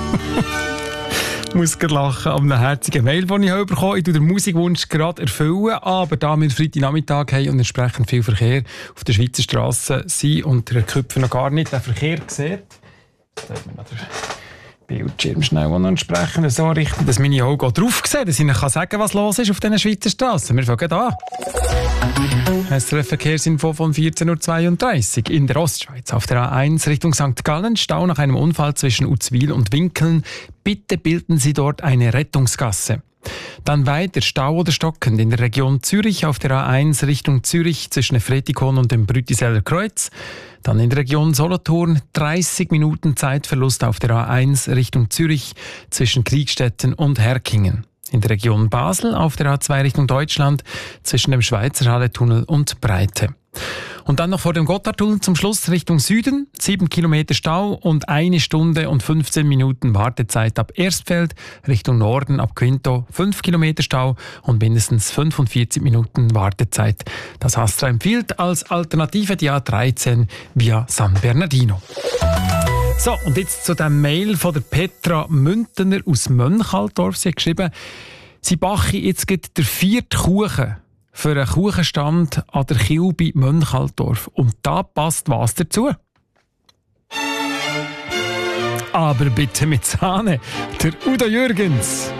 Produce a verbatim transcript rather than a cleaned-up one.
Ich muss gerade lachen an einer herzigen Mail, die ich bekommen habe. Ich tue den Musikwunsch gerade erfüllen, aber da wir Freitagnachmittag haben und entsprechend viel Verkehr auf der Schweizer Straße sind und der Köpfe noch gar nicht den Verkehr sieht, sollten wir noch den Bildschirm schnell noch entsprechend so richten, dass meine Augen auch drauf sehen, dass ich Ihnen sagen kann, was los ist auf diesen Schweizer Straßen. Wir fangen an. S R F-Verkehrsinfo von vierzehn Uhr zweiunddreißig in der Ostschweiz. Auf der A eins Richtung Sankt Gallen, Stau nach einem Unfall zwischen Uzwil und Winkeln. Bitte bilden Sie dort eine Rettungsgasse. Dann weiter Stau oder stockend in der Region Zürich auf der A eins Richtung Zürich zwischen Fretikon und dem Brütiseller Kreuz. Dann in der Region Solothurn dreißig Minuten Zeitverlust auf der A eins Richtung Zürich zwischen Kriegstetten und Herkingen. In der Region Basel auf der A zwei Richtung Deutschland zwischen dem Schweizer Halletunnel und Breite. Und dann noch vor dem Gotthardtunnel zum Schluss Richtung Süden, sieben Kilometer Stau und eine Stunde und fünfzehn Minuten Wartezeit ab Erstfeld, Richtung Norden ab Quinto, fünf Kilometer Stau und mindestens fünfundvierzig Minuten Wartezeit. Das Astra empfiehlt als Alternative die A dreizehn via San Bernardino. So, und jetzt zu dem Mail von der Petra Müntener aus Mönchalldorf. Sie hat geschrieben, sie backe jetzt gerade der vierte Kuchen für einen Kuchenstand an der Kilby Mönchalldorf. Und da passt was dazu. Aber bitte mit Sahne. Der Udo Jürgens.